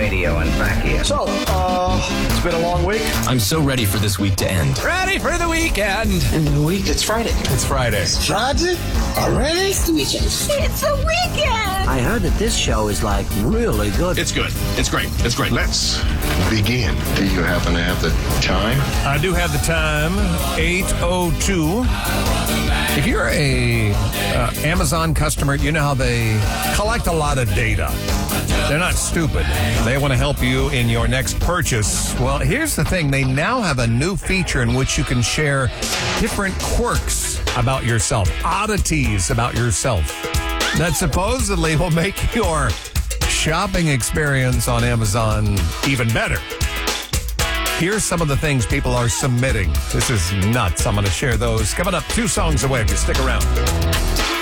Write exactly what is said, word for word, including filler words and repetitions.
radio and back here. So, uh, it's been a long week. I'm so ready for this week to end. Ready for the weekend. End of the week, it's Friday. It's Friday. Friday? Already? It's the weekend. I heard that this show is, like, really good. It's good. It's great. It's great. Let's begin. Do you happen to have the time? I do have the time, eight oh two. If you're a uh, Amazon customer, you know how they collect a lot of data. They're not stupid. They want to help you in your next purchase. Well, here's the thing. They now have a new feature in which you can share different quirks about yourself, oddities about yourself, that supposedly will make your shopping experience on Amazon even better. Here's some of the things people are submitting. This is nuts. I'm going to share those coming up two songs away if you stick around.